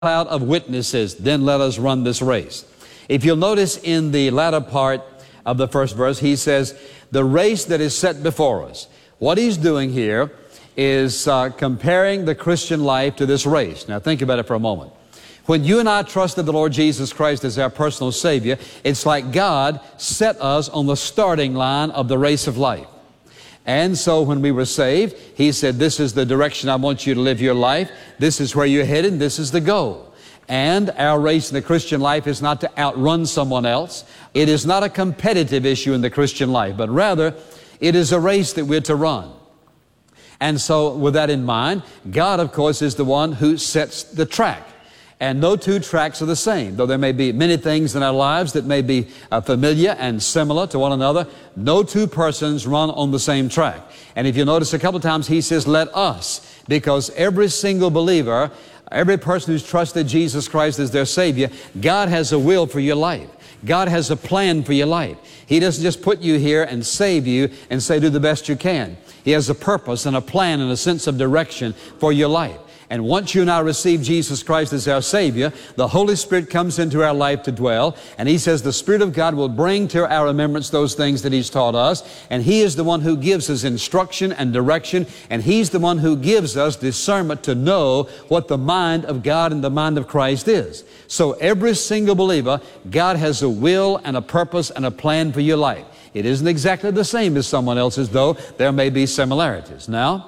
cloud of witnesses, then let us run this race. If you'll notice in the latter part of the first verse, he says, the race that is set before us. What he's doing here is comparing the Christian life to this race. Now think about it for a moment. When you and I trusted the Lord Jesus Christ as our personal Savior, it's like God set us on the starting line of the race of life. And so when we were saved, He said, this is the direction I want you to live your life. This is where you're headed. This is the goal. And our race in the Christian life is not to outrun someone else. It is not a competitive issue in the Christian life, but rather it is a race that we're to run. And so with that in mind, God, of course, is the one who sets the track. And no two tracks are the same. Though there may be many things in our lives that may be familiar and similar to one another, no two persons run on the same track. And if you notice a couple of times, he says, let us, because every single believer, every person who's trusted Jesus Christ as their Savior, God has a will for your life. God has a plan for your life. He doesn't just put you here and save you and say, do the best you can. He has a purpose and a plan and a sense of direction for your life. And once you and I receive Jesus Christ as our Savior, the Holy Spirit comes into our life to dwell. And He says the Spirit of God will bring to our remembrance those things that He's taught us. And He is the one who gives us instruction and direction. And He's the one who gives us discernment to know what the mind of God and the mind of Christ is. So every single believer, God has a will and a purpose and a plan for your life. It isn't exactly the same as someone else's, though there may be similarities. Now,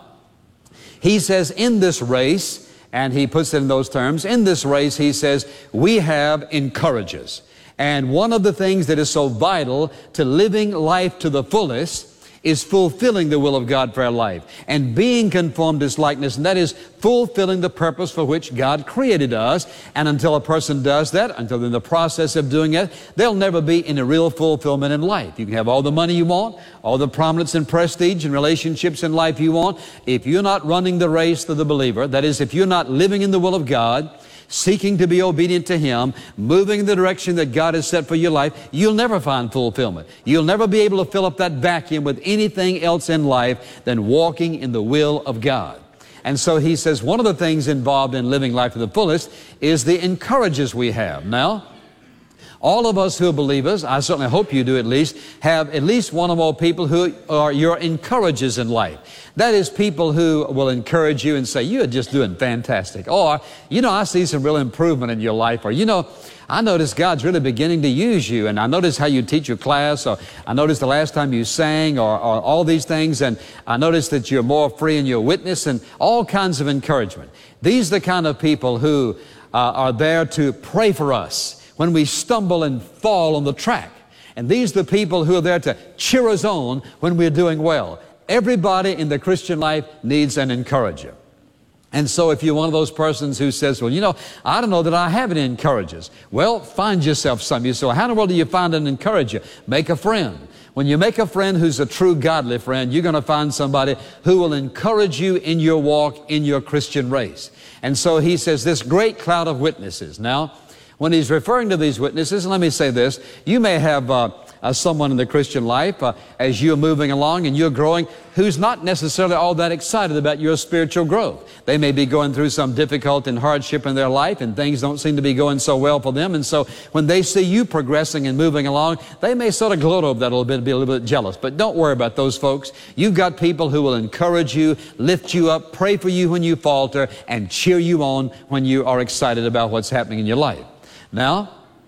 he says in this race, and he puts it in those terms, in this race, he says, we have encouragers. And one of the things that is so vital to living life to the fullest is fulfilling the will of God for our life and being conformed to His likeness, and that is fulfilling the purpose for which God created us. And until a person does that, until they're in the process of doing it, there'll never be any real fulfillment in life. You can have all the money you want, all the prominence and prestige and relationships in life you want. If you're not running the race to the believer, that is, if you're not living in the will of God, seeking to be obedient to Him, moving in the direction that God has set for your life, you'll never find fulfillment. You'll never be able to fill up that vacuum with anything else in life than walking in the will of God. And so he says one of the things involved in living life to the fullest is the encouragers we have. Now, all of us who are believers, I certainly hope you do at least, have at least one or more people who are your encouragers in life. That is, people who will encourage you and say, you're just doing fantastic. Or, you know, I see some real improvement in your life. Or, you know, I notice God's really beginning to use you. And I notice how you teach your class. Or I noticed the last time you sang, or all these things. And I noticed that you're more free in your witness, and all kinds of encouragement. These are the kind of people who are there to pray for us when we stumble and fall on the track. And these are the people who are there to cheer us on when we're doing well. Everybody in the Christian life needs an encourager. And so if you're one of those persons who says, well, you know, I don't know that I have any encouragers. Well, find yourself some. You say, well, how in the world do you find an encourager? Make a friend. When you make a friend who's a true godly friend, you're going to find somebody who will encourage you in your walk, in your Christian race. And so he says, this great cloud of witnesses. Now, when he's referring to these witnesses, let me say this, you may have someone in the Christian life as you're moving along and you're growing who's not necessarily all that excited about your spiritual growth. They may be going through some difficulty and hardship in their life, and things don't seem to be going so well for them. And so when they see you progressing and moving along, they may sort of gloat over that a little bit, be a little bit jealous. But don't worry about those folks. You've got people who will encourage you, lift you up, pray for you when you falter, and cheer you on when you are excited about what's happening in your life. Now,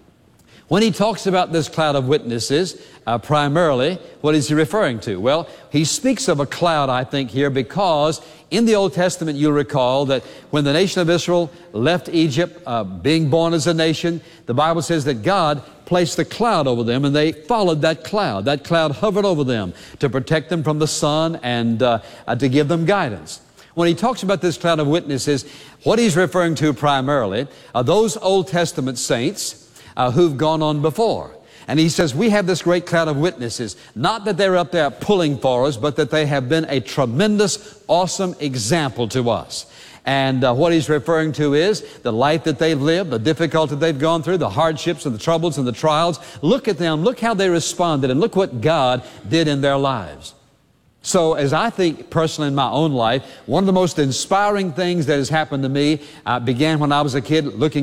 when he talks about this cloud of witnesses, primarily, what is he referring to? Well, he speaks of a cloud, I think, here because in the Old Testament, you'll recall that when the nation of Israel left Egypt, being born as a nation, the Bible says that God placed a cloud over them, and they followed that cloud. That cloud hovered over them to protect them from the sun and to give them guidance. When he talks about this cloud of witnesses, what he's referring to primarily are those Old Testament saints who've gone on before. And he says, we have this great cloud of witnesses, not that they're up there pulling for us, but that they have been a tremendous, awesome example to us. And what he's referring to is the life that they've lived, the difficulty they've gone through, the hardships and the troubles and the trials. Look at them, look how they responded, and look what God did in their lives. So as I think personally in my own life, one of the most inspiring things that has happened to me began when I was a kid looking